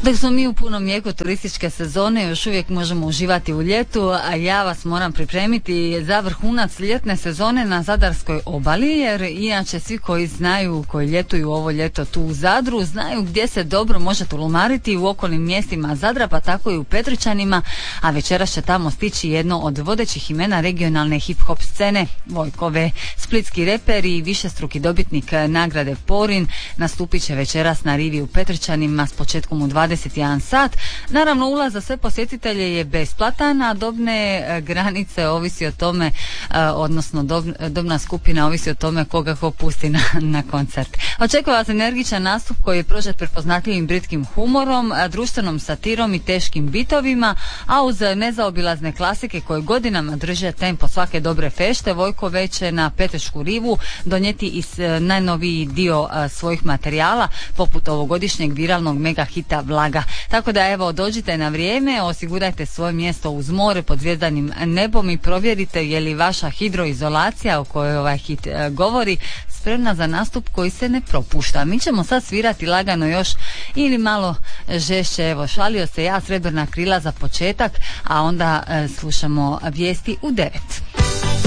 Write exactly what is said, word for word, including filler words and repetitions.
Dok smo mi u punom jeku turističke sezone, još uvijek možemo uživati u ljetu, a ja vas moram pripremiti za vrhunac ljetne sezone na Zadarskoj obali, jer inače svi koji znaju, koji ljetuju ovo ljeto tu u Zadru, znaju gdje se dobro može tulumariti u okolnim mjestima Zadra, pa tako i u Petričanima, a večeras će tamo stići jedno od vodećih imena regionalne hip-hop scene, Vojkove. Splitski reper i višestruki dobitnik nagrade Porin nastupit će večeras na rivi u Petričanima s početkom u dvadeset jedan sat. Naravno, ulaz za sve posjetitelje je besplatan, a dobne granice ovisi o tome, odnosno dob, dobna skupina ovisi o tome koga ko pusti na, na koncert. Očekuje vas energičan nastup koji je prožet prepoznatljivim britskim humorom, društvenom satirom i teškim bitovima, a uz nezaobilazne klasike koje godinama drže tempo svake dobre fešte, Vojkove će na Petrečku rivu donijeti i najnoviji dio svojih materijala, poput ovogodišnjeg viralnog mega hita Vlaga. Tako da evo, dođite na vrijeme, osigurajte svoje mjesto uz more pod zvjezdanim nebom i provjerite je li vaša hidroizolacija o kojoj ovaj hit e, govori spremna za nastup koji se ne propušta. Mi ćemo sad svirati lagano još ili malo žešće. Evo, šalio se ja, Srebrna krila za početak, a onda e, slušamo vijesti u devet.